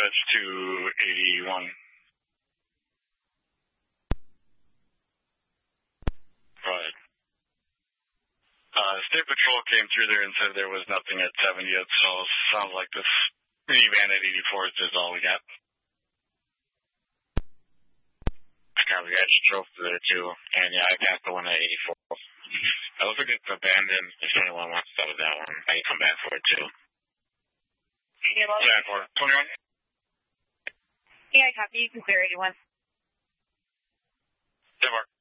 that's 281. Right. State Patrol came through there and said there was nothing at 70th, so it sounds like this minivan at 84th is all we got. Copy, I just drove through there too, and yeah, I passed the one at 84th. I look like it's abandoned. If anyone wants to with that one, I can come back for it too. Yeah, for 21? Yeah, copy. You can clear 81. Yeah, Mark.